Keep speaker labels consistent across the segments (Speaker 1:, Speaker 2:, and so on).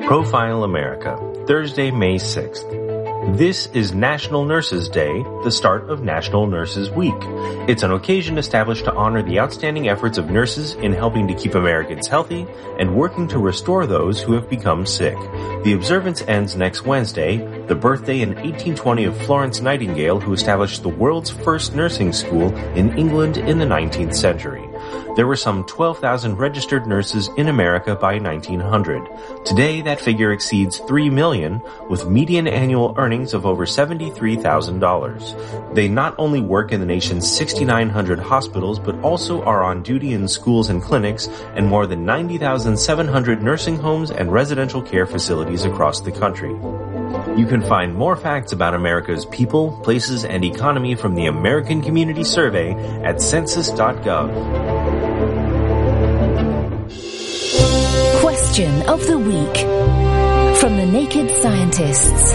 Speaker 1: Profile America, Thursday, May 6th. This is National Nurses Day, the start of National Nurses Week. It's an occasion established to honor the outstanding efforts of nurses in helping to keep Americans healthy and working to restore those who have become sick. The observance ends next Wednesday, the birthday in 1820 of Florence Nightingale, who established the world's first nursing school in England in the 19th century. There were some 12,000 registered nurses in America by 1900. Today, that figure exceeds 3 million, with median annual earnings of over $73,000. They not only work in the nation's 6,900 hospitals, but also are on duty in schools and clinics and more than 90,700 nursing homes and residential care facilities across the country. You can find more facts about America's people, places, and economy from the American Community Survey at census.gov.
Speaker 2: Question of the Week from the Naked Scientists.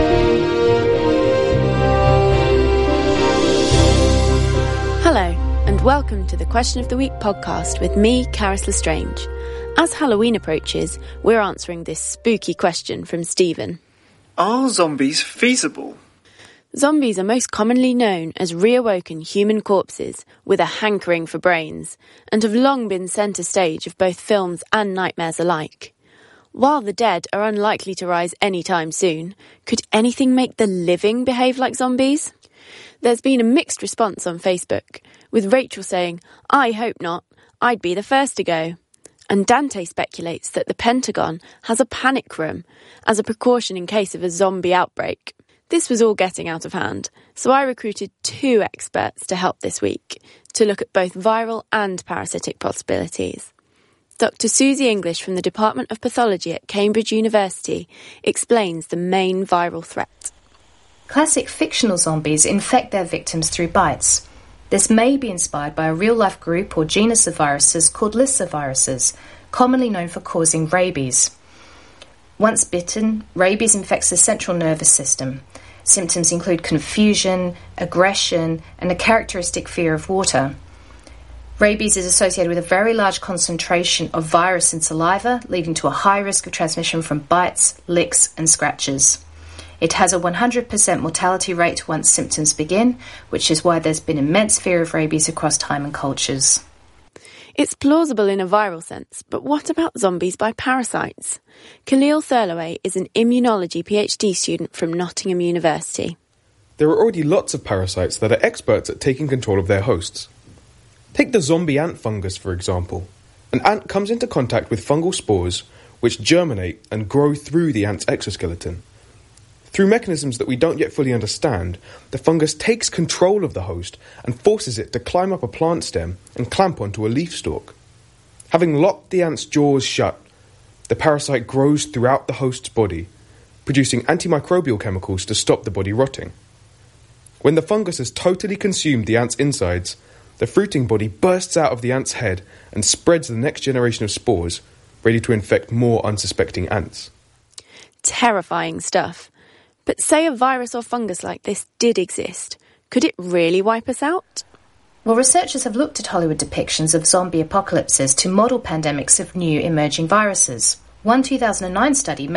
Speaker 3: Hello, and welcome to the Question of the Week podcast with me, Caris Lestrange. As Halloween approaches, we're answering this spooky question from Stephen.
Speaker 4: Are zombies feasible?
Speaker 3: Zombies are most commonly known as reawoken human corpses with a hankering for brains, and have long been centre stage of both films and nightmares alike. While the dead are unlikely to rise anytime soon, could anything make the living behave like zombies? There's been a mixed response on Facebook, with Rachel saying, "I hope not, I'd be the first to go." And Dante speculates that the Pentagon has a panic room as a precaution in case of a zombie outbreak. This was all getting out of hand, so I recruited 2 experts to help this week to look at both viral and parasitic possibilities. Dr. Susie English from the Department of Pathology at Cambridge University explains the main viral threat.
Speaker 5: Classic fictional zombies infect their victims through bites. This may be inspired by a real-life group or genus of viruses called Lissa viruses, commonly known for causing rabies. Once bitten, rabies infects the central nervous system. Symptoms include confusion, aggression, and a characteristic fear of water. Rabies is associated with a very large concentration of virus in saliva, leading to a high risk of transmission from bites, licks, and scratches. It has a 100% mortality rate once symptoms begin, which is why there's been immense fear of rabies across time and cultures.
Speaker 3: It's plausible in a viral sense, but what about zombies by parasites? Khalil Thurloway is an immunology PhD student from Nottingham University.
Speaker 6: There are already lots of parasites that are experts at taking control of their hosts. Take the zombie ant fungus, for example. An ant comes into contact with fungal spores, which germinate and grow through the ant's exoskeleton. Through mechanisms that we don't yet fully understand, the fungus takes control of the host and forces it to climb up a plant stem and clamp onto a leaf stalk. Having locked the ant's jaws shut, the parasite grows throughout the host's body, producing antimicrobial chemicals to stop the body rotting. When the fungus has totally consumed the ant's insides, the fruiting body bursts out of the ant's head and spreads the next generation of spores, ready to infect more unsuspecting ants.
Speaker 3: Terrifying stuff. But say a virus or fungus like this did exist. Could it really wipe us out?
Speaker 5: Well, researchers have looked at Hollywood depictions of zombie apocalypses to model pandemics of new emerging viruses. One 2009 study